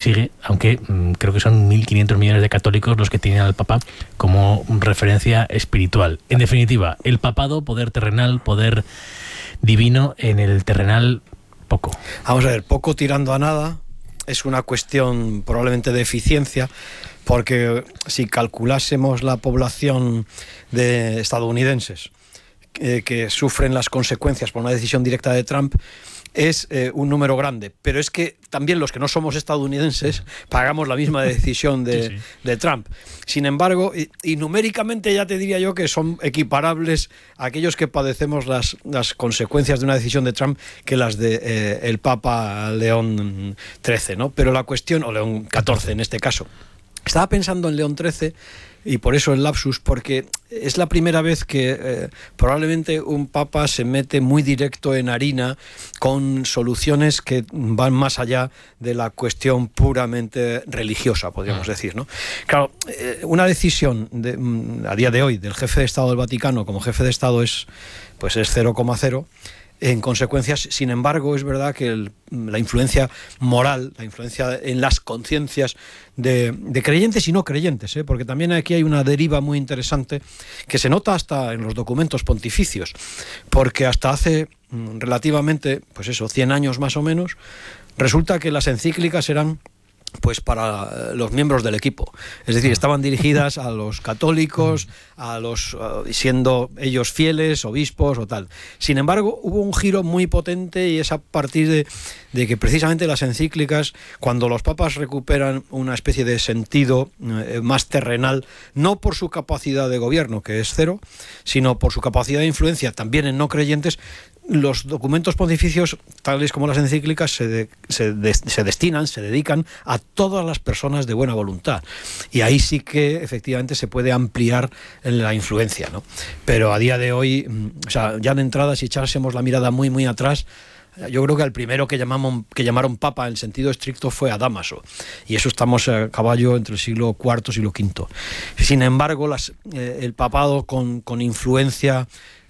sigue, aunque creo que son 1.500 millones de católicos los que tienen al Papa como referencia espiritual. En definitiva, el papado, poder terrenal, poder divino, en el terrenal poco. Vamos a ver, poco tirando a nada. Es una cuestión probablemente de eficiencia, porque si calculásemos la población de estadounidenses que sufren las consecuencias por una decisión directa de Trump, es un número grande, pero es que también los que no somos estadounidenses pagamos la misma decisión de Trump. Sin embargo, y numéricamente ya te diría yo que son equiparables a aquellos que padecemos las consecuencias de una decisión de Trump que las de el Papa León XIII, ¿no? Pero la cuestión, o León XIV en este caso, estaba pensando en León XIII, y por eso el lapsus, porque es la primera vez que probablemente un papa se mete muy directo en harina con soluciones que van más allá de la cuestión puramente religiosa, podríamos decir, ¿no? Claro, una decisión a día de hoy del jefe de Estado del Vaticano como jefe de Estado es 0,0. En consecuencias, sin embargo, es verdad que la influencia moral, la influencia en las conciencias de creyentes y no creyentes, porque también aquí hay una deriva muy interesante que se nota hasta en los documentos pontificios, porque hasta hace relativamente, 100 años más o menos, resulta que las encíclicas eran para los miembros del equipo, es decir, estaban dirigidas a los católicos, siendo ellos fieles, obispos o tal. Sin embargo, hubo un giro muy potente, y es a partir de que precisamente las encíclicas, cuando los papas recuperan una especie de sentido más terrenal, no por su capacidad de gobierno, que es cero, sino por su capacidad de influencia también en no creyentes, los documentos pontificios, tales como las encíclicas, se dedican a todas las personas de buena voluntad. Y ahí sí que efectivamente se puede ampliar la influencia, ¿no? Pero a día de hoy, ya de entrada, si echásemos la mirada muy, muy atrás, yo creo que el primero que llamaron papa en sentido estricto fue a Dámaso, y eso estamos a caballo entre el siglo IV y siglo V. Sin embargo, el papado con influencia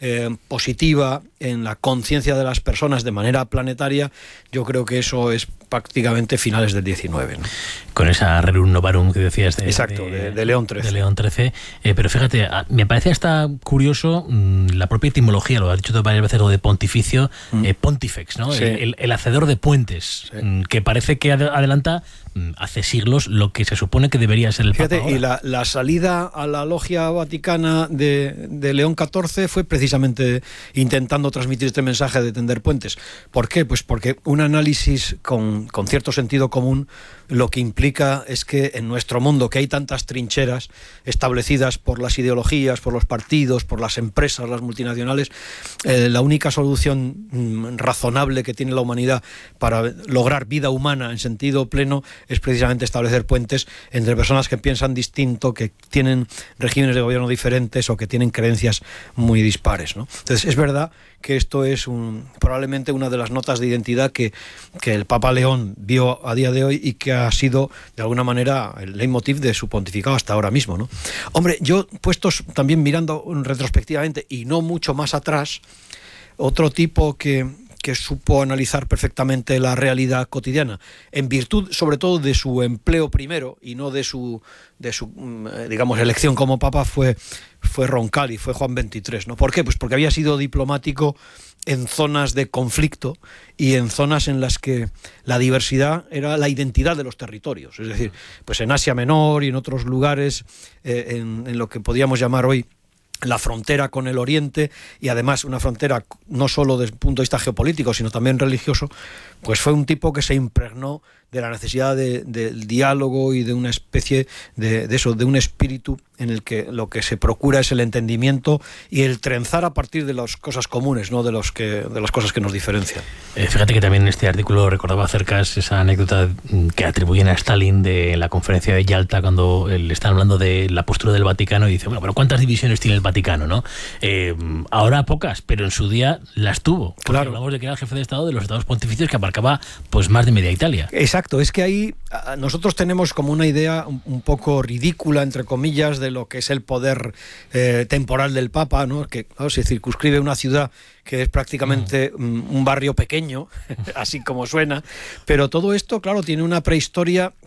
positiva en la conciencia de las personas de manera planetaria, yo creo que eso es prácticamente finales del XIX, ¿no? Con esa Rerum Novarum que decías de León XIII. De León XIII. Pero fíjate, me parece hasta curioso la propia etimología, lo has dicho varias veces, lo de pontificio, pontifex, ¿no? Sí. El hacedor de puentes, sí. Que parece que adelanta hace siglos lo que se supone que debería ser el Papa. Fíjate, y la salida a la logia vaticana de León XIV fue precisamente intentando transmitir este mensaje de tender puentes. ¿Por qué? Pues porque un análisis con cierto sentido común lo que implica es que en nuestro mundo, que hay tantas trincheras establecidas por las ideologías, por los partidos, por las empresas, las multinacionales, la única solución razonable que tiene la humanidad para lograr vida humana en sentido pleno es precisamente establecer puentes entre personas que piensan distinto, que tienen regímenes de gobierno diferentes o que tienen creencias muy dispares, ¿no? Entonces, es verdad que esto es probablemente una de las notas de identidad que el Papa León vio a día de hoy y que ha sido, de alguna manera, el leitmotiv de su pontificado hasta ahora mismo, ¿no? Hombre, yo, puestos también mirando retrospectivamente y no mucho más atrás, otro tipo que supo analizar perfectamente la realidad cotidiana, en virtud sobre todo de su empleo primero y no de su digamos, elección como papa, fue Roncalli, fue Juan XXIII, ¿no? ¿Por qué? Pues porque había sido diplomático en zonas de conflicto y en zonas en las que la diversidad era la identidad de los territorios, es decir, pues en Asia Menor y en otros lugares, en lo que podríamos llamar hoy la frontera con el Oriente, y además una frontera no solo desde el punto de vista geopolítico, sino también religioso, pues fue un tipo que se impregnó de la necesidad del diálogo y de una especie de un espíritu en el que lo que se procura es el entendimiento y el trenzar a partir de las cosas comunes, no de las cosas que nos diferencian. Fíjate que también en este artículo recordaba acerca esa anécdota que atribuyen a Stalin de la conferencia de Yalta, cuando le están hablando de la postura del Vaticano, y dice, bueno, pero ¿cuántas divisiones tiene el Vaticano, no? Ahora pocas, pero en su día las tuvo. Claro. Hablamos de que era el jefe de Estado de los Estados Pontificios, que abarcaba pues más de media Italia. Exacto, es que ahí nosotros tenemos como una idea un poco ridícula, entre comillas, de lo que es el poder temporal del Papa, ¿no? Que se circunscribe una ciudad que es prácticamente un barrio pequeño, así como suena, pero todo esto, claro, tiene una prehistoria